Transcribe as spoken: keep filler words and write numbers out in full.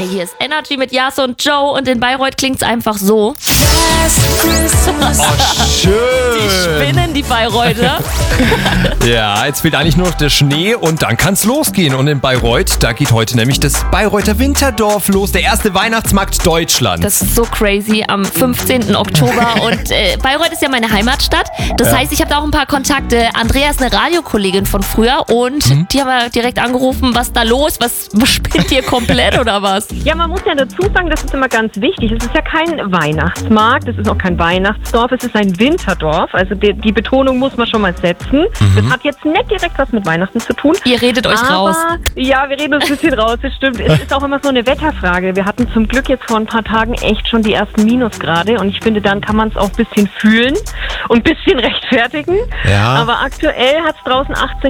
Hey, hier ist Energy mit Jas und Joe und in Bayreuth klingt's einfach so. Oh, schön. Die spinnen, die Bayreuther. Ja, jetzt fehlt eigentlich nur noch der Schnee und dann kann's losgehen. Und in Bayreuth, da geht heute nämlich das Bayreuther Winterdorf los, der erste Weihnachtsmarkt Deutschlands. Das ist so crazy am fünfzehnten Oktober und äh, Bayreuth ist ja meine Heimatstadt. Das Ja. heißt, ich habe da auch ein paar Kontakte. Andrea ist eine Radiokollegin von früher und Mhm. die haben wir direkt angerufen, was da los? Was, was spinnt ihr komplett oder was? Ja, man muss ja dazu sagen, das ist immer ganz wichtig. Es ist ja kein Weihnachtsmarkt, es ist auch kein Weihnachtsdorf, es ist ein Winterdorf. Also die, die Betonung muss man schon mal setzen. Das hat jetzt nicht direkt was mit Weihnachten zu tun. Ihr redet euch aber, raus. Ja, wir reden uns ein bisschen raus, das stimmt. Es ist auch immer so eine Wetterfrage. Wir hatten zum Glück jetzt vor ein paar Tagen echt schon die ersten Minusgrade und ich finde, dann kann man es auch ein bisschen fühlen und ein bisschen rechtfertigen. Ja. Aber aktuell hat es draußen achtzehn